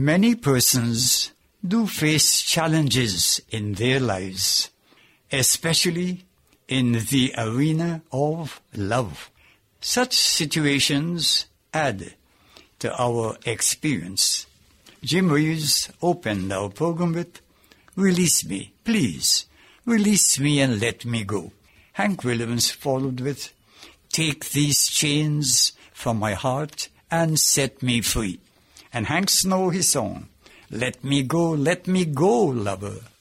Many persons do face challenges in their lives, especially in the arena of love. Such situations add to our experience. Jim Reeves opened our program with, "Release me, please. Release me and let me go." Hank Williams followed with, "Take these chains from my heart and set me free." And Hank Snow his song, let me go, lover."